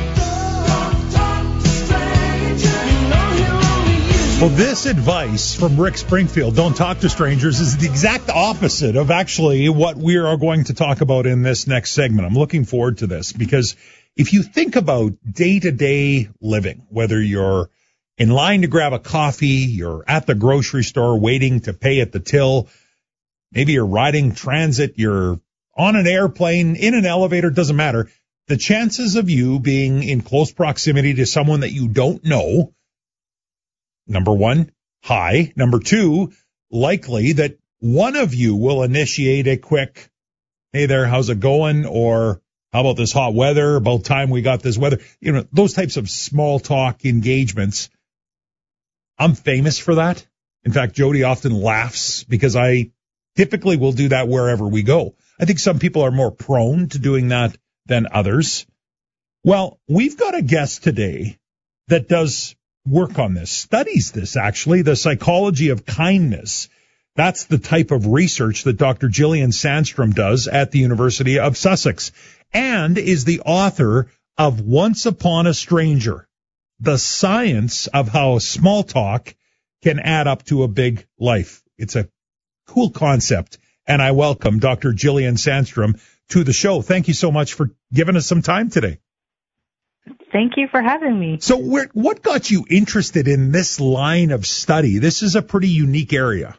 Well, this advice from Rick Springfield, don't talk to strangers, is the exact opposite of actually what we are going to talk about in this next segment. I'm looking forward to this because if you think about day-to-day living, whether you're in line to grab a coffee, you're at the grocery store waiting to pay at the till, maybe you're riding transit, you're on an airplane, in an elevator, doesn't matter. The chances of you being in close proximity to someone that you don't know, number one, high. Number two, likely that one of you will initiate a quick, hey there, how's it going? Or how about this hot weather? About time we got this weather. You know, those types of small talk engagements. I'm famous for that. In fact, Jody often laughs because I typically will do that wherever we go. I think some people are more prone to doing that than others. Well, we've got a guest today that does work on this, studies this actually, the psychology of kindness. That's the type of research that Dr. Gillian Sandstrom does at the University of Sussex, and is the author of Once Upon a Stranger, the science of how small talk can add up to a big life. It's a cool concept, and I welcome Dr. Gillian Sandstrom to the show. Thank you so much for giving us some time today. Thank you for having me. So what got you interested in this line of study? This is a pretty unique area.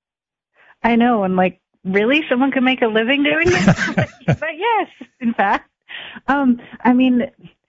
I know, and like, really? Someone can make a living doing it? But yes, in fact. I mean,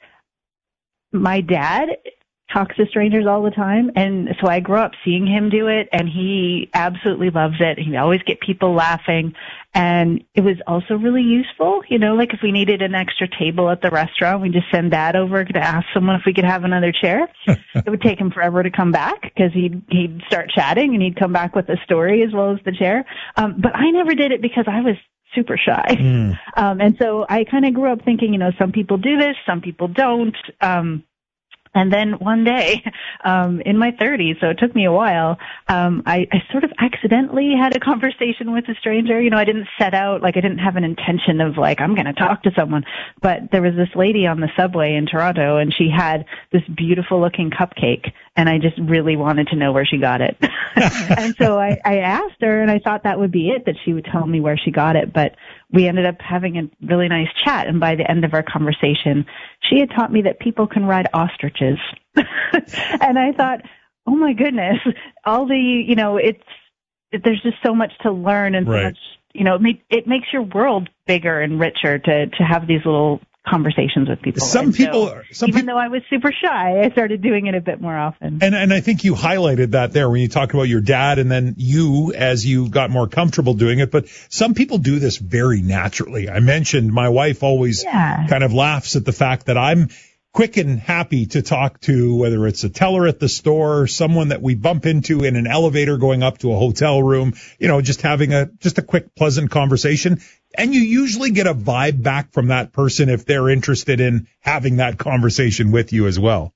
my dad talks to strangers all the time, and so I grew up seeing him do it, and he absolutely loves it. He'd always get people laughing, and it was also really useful. You know, like if we needed an extra table at the restaurant, we just send Dad over to ask someone if we could have another chair. It would take him forever to come back because he'd start chatting, and he'd come back with a story as well as the chair. But I never did it because I was super shy. And so I kind of grew up thinking, you know, some people do this, some people don't. And then one day, in my 30s, so it took me a while, I sort of accidentally had a conversation with a stranger. You know, I didn't set out, like I didn't have an intention of like, I'm going to talk to someone. But there was this lady on the subway in Toronto, and she had this beautiful looking cupcake, and I just really wanted to know where she got it. And so I asked her, and I thought that would be it, that she would tell me where she got it. But we ended up having a really nice chat, and by the end of our conversation, she had taught me that people can ride ostriches. And I thought, oh my goodness, all the, you know, there's just so much to learn, and so much, you know, it makes your world bigger and richer to have these little conversations with people. Even though I was super shy, I started doing it a bit more often. And I think you highlighted that there when you talked about your dad, and then you, as you got more comfortable doing it. But some people do this very naturally. I mentioned my wife always kind of laughs at the fact that I'm quick and happy to talk to, whether it's a teller at the store or someone that we bump into in an elevator going up to a hotel room, you know, just having a quick, pleasant conversation. And you usually get a vibe back from that person if they're interested in having that conversation with you as well.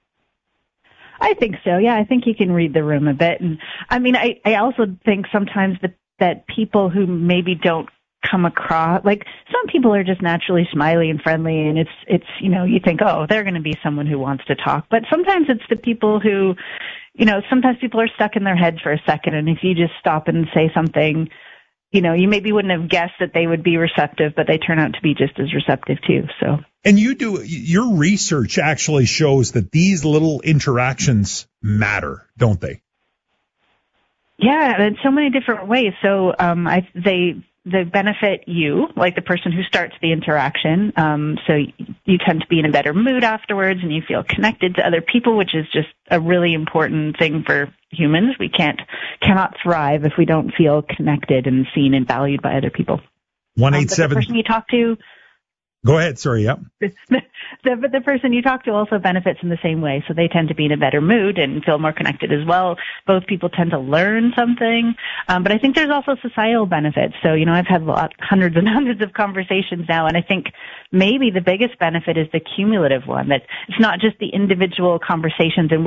I think so. Yeah, I think you can read the room a bit. And I mean, I also think sometimes that people who maybe don't come across, like some people are just naturally smiley and friendly, and it's you know, you think, oh, they're going to be someone who wants to talk. But sometimes it's the people who, you know, sometimes people are stuck in their heads for a second, and if you just stop and say something, you know, you maybe wouldn't have guessed that they would be receptive, but they turn out to be just as receptive too. So. And your research actually shows that these little interactions matter, don't they? Yeah, in so many different ways. So, they benefit you, like the person who starts the interaction. So you tend to be in a better mood afterwards, and you feel connected to other people, which is just a really important thing for humans. We cannot thrive if we don't feel connected and seen and valued by other people. 187. The person you talk to. Go ahead. Sorry. Yep. The person you talk to also benefits in the same way. So they tend to be in a better mood and feel more connected as well. Both people tend to learn something. But I think there's also societal benefits. So, I've had hundreds and hundreds of conversations now, and I think maybe the biggest benefit is the cumulative one, that it's not just the individual conversations and